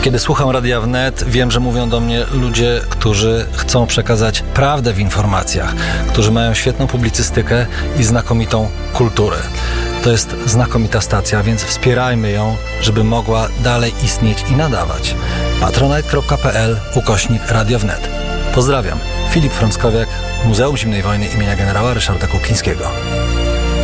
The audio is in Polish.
Kiedy słucham Radia Wnet, wiem, że mówią do mnie ludzie, którzy chcą przekazać prawdę w informacjach, którzy mają świetną publicystykę i znakomitą kulturę. To jest znakomita stacja, więc wspierajmy ją, żeby mogła dalej istnieć i nadawać. patronite.pl/Radio Wnet. Pozdrawiam. Filip Frąckowiak, Muzeum Zimnej Wojny imienia generała Ryszarda Kuklińskiego.